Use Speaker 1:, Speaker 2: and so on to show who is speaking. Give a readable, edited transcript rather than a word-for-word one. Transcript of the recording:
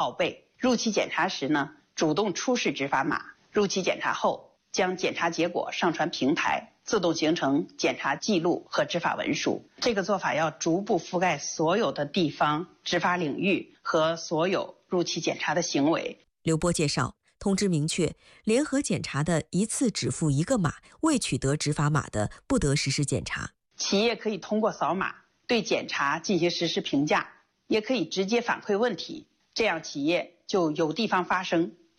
Speaker 1: 报备。入期检查时呢，主动出示执法码。入期检查后，将检查结果上传平台，自动形成检查记录和执法文书。这个做法要逐步覆盖所有的地方执法领域和所有入期检查的行为。
Speaker 2: 刘波介绍，通知明确，联合检查的一次只付一个码，未取得执法码的不得实施检查。
Speaker 1: 企业可以通过扫码对检查进行实时评价，也可以直接反馈问题，这样企业就有地方发声，